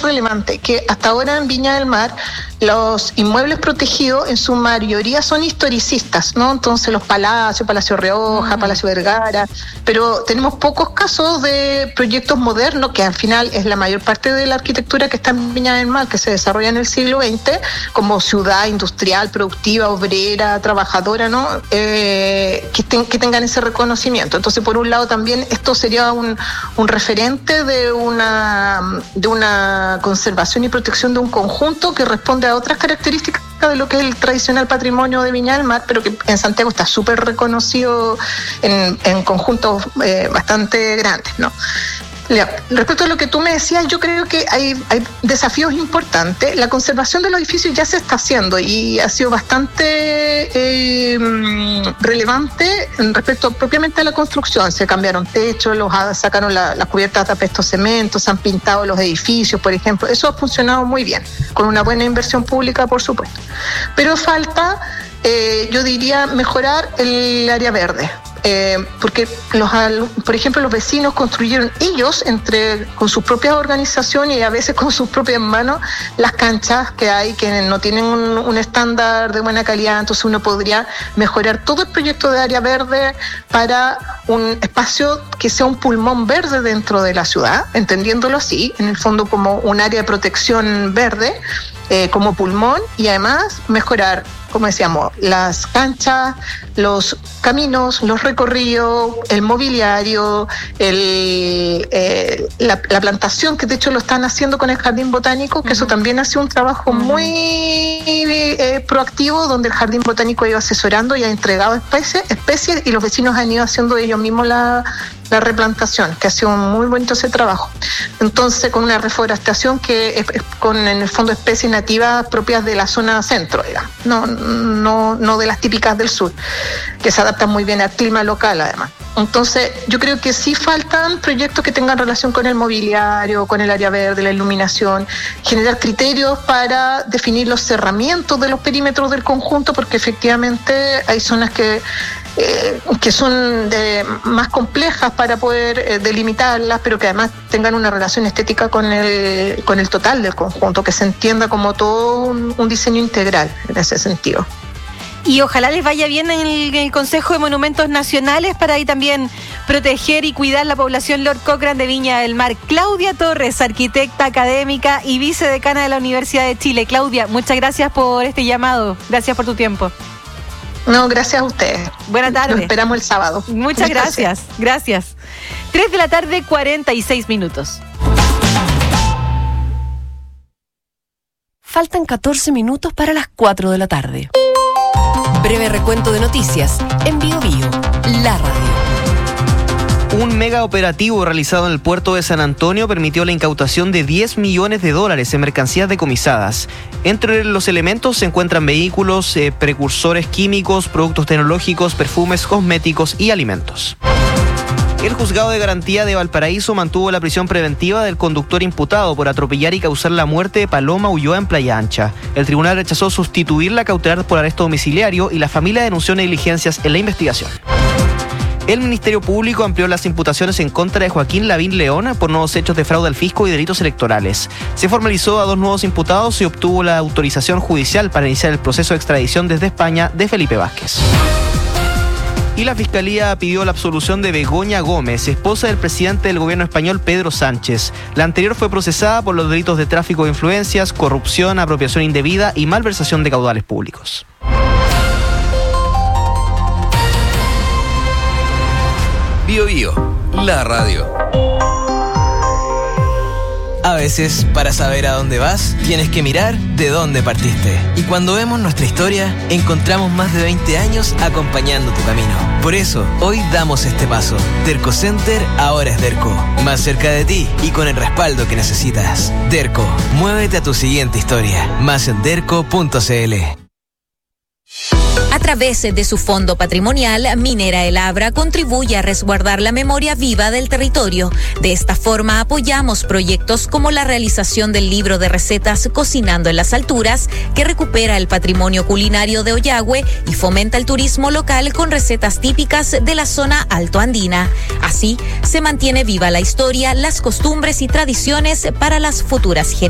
es relevante, que hasta ahora en Viña del Mar los inmuebles protegidos en su mayoría son historicistas, ¿no? Entonces los palacios, Palacio Rioja, Palacio Vergara, pero tenemos pocos casos de proyectos modernos, que al final es la mayor parte de la arquitectura que está en Viña del Mar, que se desarrolla en el siglo XX, como ciudad industrial, productiva, obrera, trabajadora, ¿no? Que tengan ese reconocimiento. Entonces, por un lado, también esto sería un referente de una conservación y protección de un conjunto que responde a otras características de lo que es el tradicional patrimonio de Viña del Mar, pero que en Santiago está súper reconocido en conjuntos bastante grandes, ¿no? Respecto a lo que tú me decías, yo creo que hay desafíos importantes. La conservación de los edificios ya se está haciendo y ha sido bastante relevante respecto propiamente a la construcción. Se cambiaron techos, sacaron las cubiertas de apesto cemento, se han pintado los edificios, por ejemplo. Eso ha funcionado muy bien, con una buena inversión pública, por supuesto. Pero falta, yo diría, mejorar el área verde. Porque por ejemplo los vecinos construyeron ellos con sus propias organizaciones y a veces con sus propias manos las canchas que hay que no tienen un estándar de buena calidad. Entonces uno podría mejorar todo el proyecto de área verde para un espacio que sea un pulmón verde dentro de la ciudad, entendiéndolo así, en el fondo como un área de protección verde, como pulmón, y además mejorar, como decíamos, las canchas, los caminos, los recorridos, el mobiliario, la plantación, que de hecho lo están haciendo con el Jardín Botánico, que eso también ha sido un trabajo muy proactivo, donde el Jardín Botánico ha ido asesorando y ha entregado especies y los vecinos han ido haciendo ellos mismos la replantación, que ha sido muy bonito ese trabajo. Entonces, con una reforestación que es con, en el fondo, especies nativas propias de la zona centro, digamos, no de las típicas del sur, que se adaptan muy bien al clima local, además. Entonces, yo creo que sí faltan proyectos que tengan relación con el mobiliario, con el área verde, la iluminación, generar criterios para definir los cerramientos de los perímetros del conjunto, porque efectivamente hay zonas que son más complejas para poder delimitarlas, pero que además tengan una relación estética con el total del conjunto, que se entienda como todo un diseño integral en ese sentido. Y ojalá les vaya bien en el Consejo de Monumentos Nacionales para ahí también proteger y cuidar la población Lord Cochrane de Viña del Mar. Claudia Torres, arquitecta académica y vicedecana de la Universidad de Chile. Claudia, muchas gracias por este llamado. Gracias por tu tiempo. No, gracias a ustedes. Buenas tardes. Nos esperamos el sábado. Muchas gracias. 3:46 p.m. Faltan 14 minutos para las 4 de la tarde. Breve recuento de noticias en BioBio, la radio. Un mega operativo realizado en el puerto de San Antonio permitió la incautación de $10 millones en mercancías decomisadas. Entre los elementos se encuentran vehículos, precursores químicos, productos tecnológicos, perfumes, cosméticos y alimentos. El juzgado de garantía de Valparaíso mantuvo la prisión preventiva del conductor imputado por atropellar y causar la muerte de Paloma Ulloa en Playa Ancha. El tribunal rechazó sustituir la cautelar por arresto domiciliario y la familia denunció negligencias en la investigación. El Ministerio Público amplió las imputaciones en contra de Joaquín Lavín León por nuevos hechos de fraude al fisco y delitos electorales. Se formalizó a 2 nuevos imputados y obtuvo la autorización judicial para iniciar el proceso de extradición desde España de Felipe Vázquez. Y la Fiscalía pidió la absolución de Begoña Gómez, esposa del presidente del gobierno español Pedro Sánchez. La anterior fue procesada por los delitos de tráfico de influencias, corrupción, apropiación indebida y malversación de caudales públicos. BioBio, la radio. A veces, para saber a dónde vas, tienes que mirar de dónde partiste. Y cuando vemos nuestra historia, encontramos más de 20 años acompañando tu camino. Por eso, hoy damos este paso. Derco Center ahora es Derco. Más cerca de ti y con el respaldo que necesitas. Derco, muévete a tu siguiente historia. Más en derco.cl. A través de su fondo patrimonial, Minera El Abra contribuye a resguardar la memoria viva del territorio. De esta forma apoyamos proyectos como la realización del libro de recetas Cocinando en las Alturas, que recupera el patrimonio culinario de Ollagüe y fomenta el turismo local con recetas típicas de la zona altoandina. Así, se mantiene viva la historia, las costumbres y tradiciones para las futuras generaciones.